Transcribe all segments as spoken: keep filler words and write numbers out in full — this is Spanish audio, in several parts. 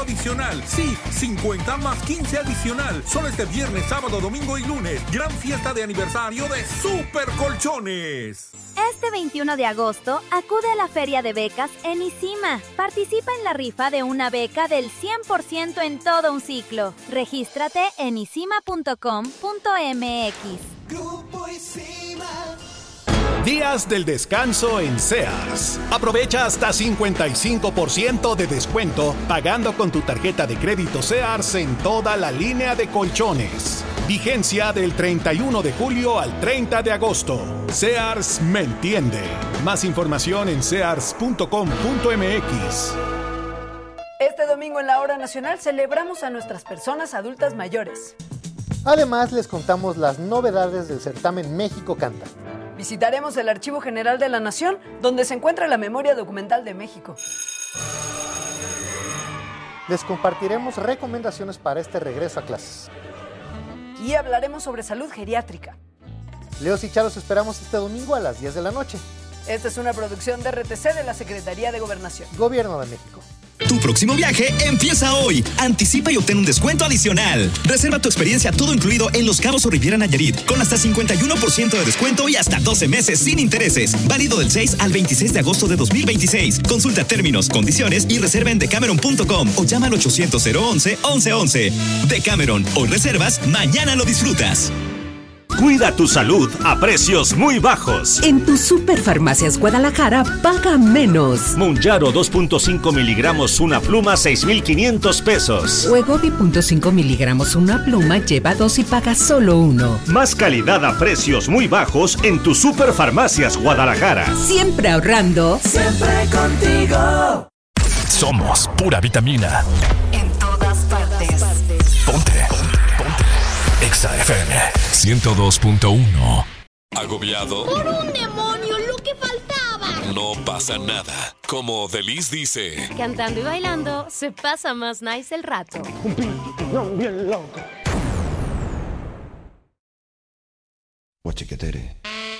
adicional. Sí, cincuenta más quince adicional. Solo este viernes, sábado, domingo y lunes. Gran fiesta de aniversario de Super Colchones. Este veintiuno de agosto, acude a la Feria de Becas en ISIMA. Participa en la rifa de una beca del cien por ciento en todo un ciclo. Regístrate en isima punto com punto m x. Grupo ISIMA. Días del descanso en Sears. Aprovecha hasta cincuenta y cinco por ciento de descuento pagando con tu tarjeta de crédito Sears en toda la línea de colchones. Vigencia del treinta y uno de julio al treinta de agosto. Sears me entiende. Más información en sears punto com punto m x. Este domingo en la Hora Nacional celebramos a nuestras personas adultas mayores. Además, les contamos las novedades del certamen México Canta. Visitaremos el Archivo General de la Nación, donde se encuentra la memoria documental de México. Les compartiremos recomendaciones para este regreso a clases. Y hablaremos sobre salud geriátrica. Leos y Charos esperamos este domingo a las diez de la noche. Esta es una producción de R T C de la Secretaría de Gobernación. Gobierno de México. Tu próximo viaje empieza hoy. Anticipa y obtén un descuento adicional. Reserva tu experiencia todo incluido en Los Cabos o Riviera Nayarit con hasta cincuenta y uno por ciento de descuento y hasta doce meses sin intereses. Válido del seis al veintiséis de agosto de dos mil veintiséis. Consulta términos, condiciones y reserva en decameron punto com o llama al ochocientos cero once once once. Decameron, hoy reservas, mañana lo disfrutas. Cuida tu salud a precios muy bajos. En tu Superfarmacias Guadalajara, paga menos. Monjaro dos punto cinco miligramos una pluma, seis mil quinientos pesos. Wegovy punto cinco miligramos una pluma, lleva dos y paga solo uno. Más calidad a precios muy bajos en tu Superfarmacias Guadalajara. Siempre ahorrando. Siempre contigo. Somos pura vitamina. En todas partes. Ponte. Ponte. Exa F M ciento dos punto uno. ¿Agobiado? ¡Por un demonio, lo que faltaba! No pasa nada. Como Delis dice... Cantando y bailando, se pasa más nice el rato. Un piñón bien loco. Guachiquetere.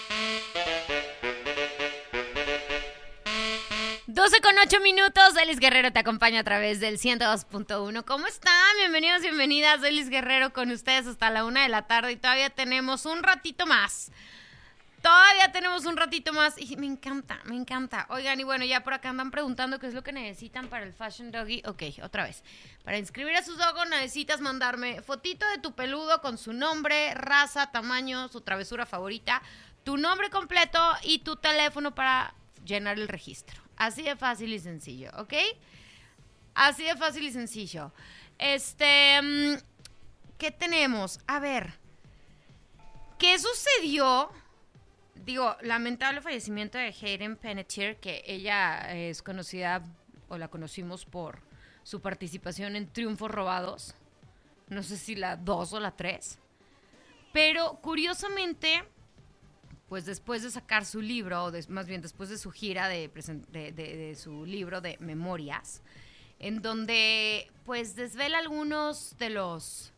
doce con ocho minutos, Delis Guerrero te acompaña a través del ciento dos punto uno. ¿Cómo están? Bienvenidos, bienvenidas. Delis Guerrero con ustedes hasta la una de la tarde y todavía tenemos un ratito más. Todavía tenemos un ratito más y me encanta, me encanta. Oigan, y bueno, ya por acá andan preguntando qué es lo que necesitan para el Fashion Doggy. Ok, otra vez. Para inscribir a sus dogos necesitas mandarme fotito de tu peludo con su nombre, raza, tamaño, su travesura favorita, tu nombre completo y tu teléfono para llenar el registro. Así de fácil y sencillo, ¿ok? Así de fácil y sencillo. Este, ¿qué tenemos? A ver, ¿qué sucedió? Digo, lamentable fallecimiento de Hayden Panettiere, que ella es conocida, o la conocimos por su participación en Triunfos Robados. No sé si la dos o la tres. Pero, curiosamente... pues después de sacar su libro, o de, más bien después de su gira de, de, de, de su libro de memorias, en donde pues desvela algunos de los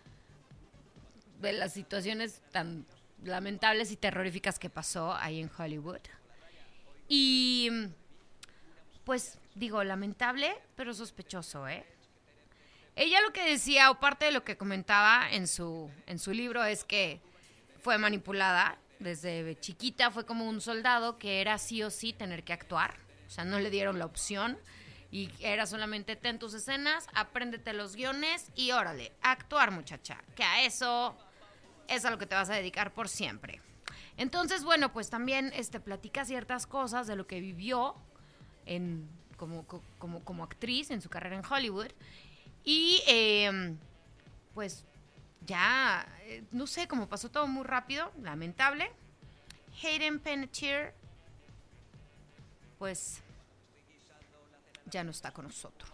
de las situaciones tan lamentables y terroríficas que pasó ahí en Hollywood. Y pues digo, lamentable, pero sospechoso, ¿eh? Ella lo que decía, o parte de lo que comentaba en su, en su libro, es que fue manipulada. Desde chiquita fue como un soldado que era sí o sí tener que actuar. O sea, no le dieron la opción. Y era solamente ten tus escenas, apréndete los guiones y órale, actuar, muchacha. Que a eso es a lo que te vas a dedicar por siempre. Entonces, bueno, pues también este, platica ciertas cosas de lo que vivió en, como, como, como actriz en su carrera en Hollywood. Y eh, pues... ya, eh, no sé, como pasó todo muy rápido, lamentable. Hayden Panettiere, pues, ya no está con nosotros.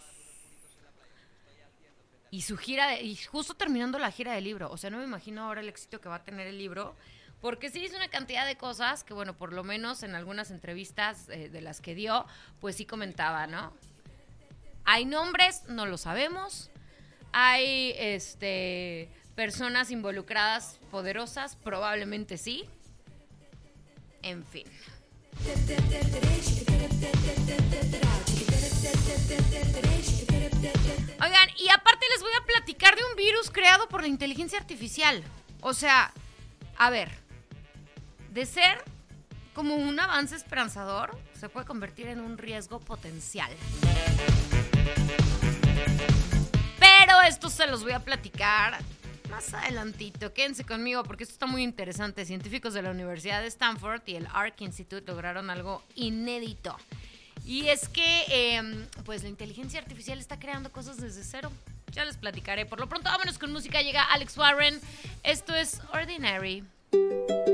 Y su gira, de, y justo terminando la gira del libro, o sea, no me imagino ahora el éxito que va a tener el libro, porque sí hizo una cantidad de cosas que, bueno, por lo menos en algunas entrevistas eh, de las que dio, pues sí comentaba, ¿no? Hay nombres, no lo sabemos. Hay, este... personas involucradas poderosas, probablemente sí. En fin. virus creado por la inteligencia artificial. O sea, a ver, de ser como un avance esperanzador, se puede convertir en un riesgo potencial. Pero esto se los voy a platicar más adelantito. Quédense conmigo porque esto está muy interesante. Científicos de la Universidad de Stanford y el Arc Institute lograron algo inédito. Y es que, eh, pues, la inteligencia artificial está creando cosas desde cero. Ya les platicaré. Por lo pronto, vámonos con música. Llega Alex Warren. Esto es Ordinary.